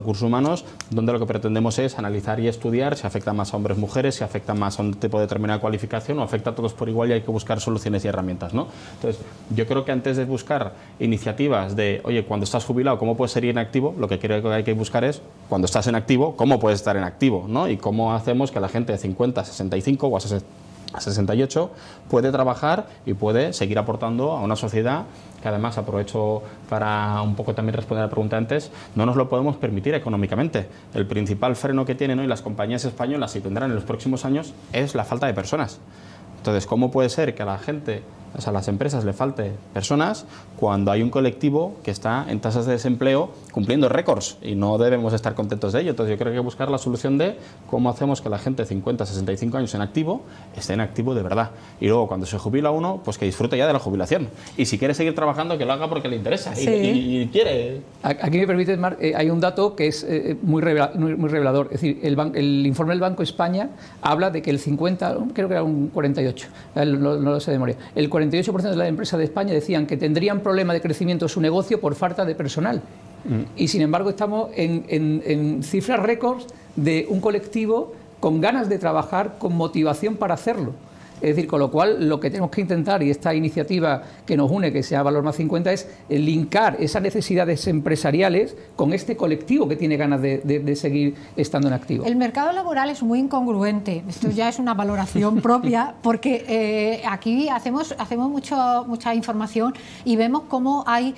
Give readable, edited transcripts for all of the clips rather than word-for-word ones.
recursos humanos, donde lo que pretendemos es analizar y estudiar si afecta más a hombres, mujeres, si afecta más a un tipo de determinada cualificación o afecta a todos por igual, y hay que buscar soluciones y herramientas, ¿no? Entonces, yo creo que antes de buscar iniciativas de, oye, cuando estás jubilado, ¿cómo puedes ser inactivo? Lo que creo que hay que buscar es, cuando estás en activo, ¿cómo puedes estar en activo, ¿no? Y cómo hacemos que la gente de 50, 65 o a 68 puede trabajar y puede seguir aportando a una sociedad que, además, aprovecho para un poco también responder a la pregunta antes, no nos lo podemos permitir económicamente. El principal freno que tienen hoy las compañías españolas y tendrán en los próximos años es la falta de personas. Entonces, ¿cómo puede ser que a la gente, o sea, a las empresas le falte personas cuando hay un colectivo que está en tasas de desempleo cumpliendo récords y no debemos estar contentos de ello? Entonces, yo creo que hay que buscar la solución de cómo hacemos que la gente de 50, 65 años en activo esté en activo de verdad. Y luego, cuando se jubila uno, pues que disfrute ya de la jubilación. Y si quiere seguir trabajando, que lo haga porque le interesa y quiere. Aquí me permite, Marc, hay un dato que es muy revelador. Es decir, el informe del Banco de España habla de que el 50, creo que era un 48, no lo sé de memoria, el 48% de las empresas de España decían que tendrían problema de crecimiento de su negocio por falta de personal. Y sin embargo estamos en cifras récords de un colectivo con ganas de trabajar, con motivación para hacerlo. Es decir, con lo cual lo que tenemos que intentar, y esta iniciativa que nos une, que sea Valor Más 50, es linkar esas necesidades empresariales con este colectivo que tiene ganas de seguir estando en activo. El mercado laboral es muy incongruente, esto ya es una valoración propia, porque aquí hacemos mucha información y vemos cómo hay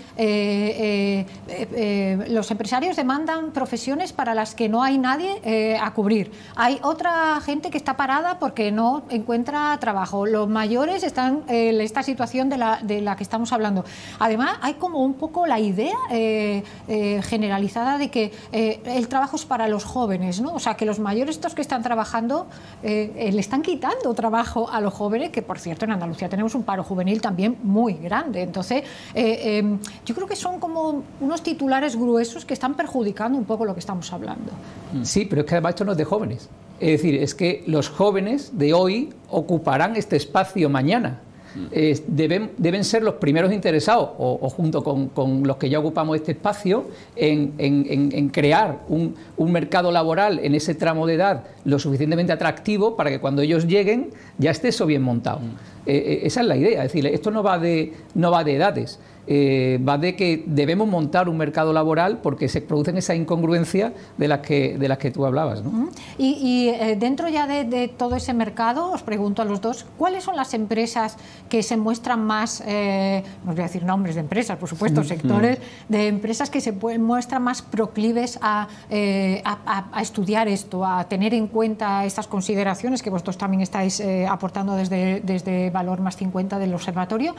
los empresarios demandan profesiones para las que no hay nadie a cubrir. Hay otra gente que está parada porque no encuentra trabajo. Los mayores están en esta situación de la que estamos hablando. Además, hay como un poco la idea generalizada de que el trabajo es para los jóvenes, ¿no? O sea, que los mayores, estos que están trabajando, le están quitando trabajo a los jóvenes, que, por cierto, en Andalucía tenemos un paro juvenil también muy grande. Entonces, yo creo que son como unos titulares gruesos que están perjudicando un poco lo que estamos hablando. Sí, pero es que además esto no es de jóvenes. Es decir, es que los jóvenes de hoy ocuparán este espacio mañana. Deben ser los primeros interesados, o junto con los que ya ocupamos este espacio, en crear un mercado laboral en ese tramo de edad lo suficientemente atractivo para que cuando ellos lleguen ya esté eso bien montado. Esa es la idea. Es decir, esto no va de edades. Va de que debemos montar un mercado laboral porque se producen esas incongruencias de las que tú hablabas, ¿no? Y dentro ya de todo ese mercado, os pregunto a los dos, ¿cuáles son las empresas que se muestran más, no os voy a decir nombres de empresas, por supuesto, sectores de empresas que se muestran más proclives a estudiar esto, a tener en cuenta estas consideraciones que vosotros también estáis aportando desde Valor Más 50 del observatorio?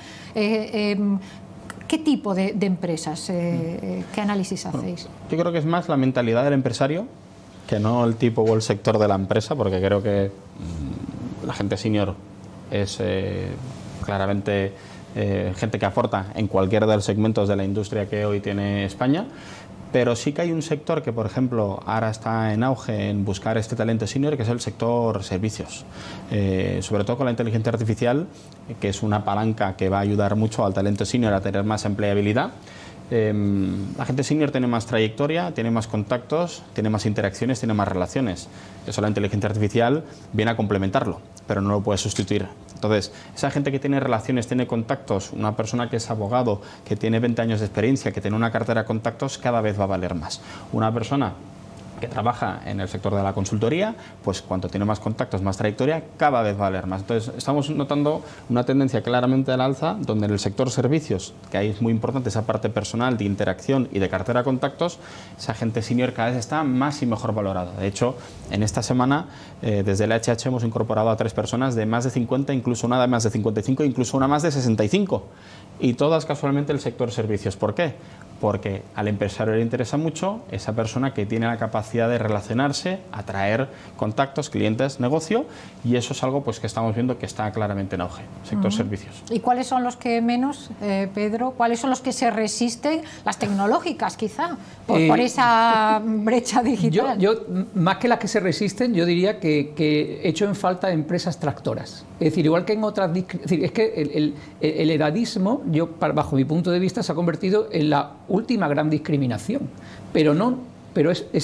¿Qué tipo de empresas? ¿Qué análisis hacéis? Yo creo que es más la mentalidad del empresario que no el tipo o el sector de la empresa, porque creo que la gente senior es claramente gente que aporta en cualquiera de los segmentos de la industria que hoy tiene España. Pero sí que hay un sector que, por ejemplo, ahora está en auge en buscar este talento senior, que es el sector servicios. Sobre todo con la inteligencia artificial, que es una palanca que va a ayudar mucho al talento senior a tener más empleabilidad. La gente senior tiene más trayectoria, tiene más contactos, tiene más interacciones, tiene más relaciones. Eso la inteligencia artificial viene a complementarlo, pero no lo puede sustituir. Entonces, esa gente que tiene relaciones, tiene contactos, una persona que es abogado, que tiene 20 años de experiencia, que tiene una cartera de contactos, cada vez va a valer más. Una persona que trabaja en el sector de la consultoría, pues cuanto tiene más contactos, más trayectoria, cada vez va a valer más. Entonces, estamos notando una tendencia claramente al alza, donde en el sector servicios, que ahí es muy importante esa parte personal de interacción y de cartera de contactos, esa gente senior cada vez está más y mejor valorada. De hecho, en esta semana, desde el HH hemos incorporado a 3 personas de más de 50, incluso una de más de 55, incluso una más de 65. Y todas casualmente el sector servicios. ¿Por qué? Porque al empresario le interesa mucho esa persona que tiene la capacidad de relacionarse, atraer contactos, clientes, negocio, y eso es algo pues que estamos viendo que está claramente en auge, sector servicios. ¿Y cuáles son los que menos, Pedro? ¿Cuáles son los que se resisten? Las tecnológicas, quizá, por esa brecha digital. Yo, más que las que se resisten, yo diría que echo en falta empresas tractoras. Es decir, igual que en otras... Es que el edadismo, bajo mi punto de vista, se ha convertido en la última gran discriminación, pero no pero es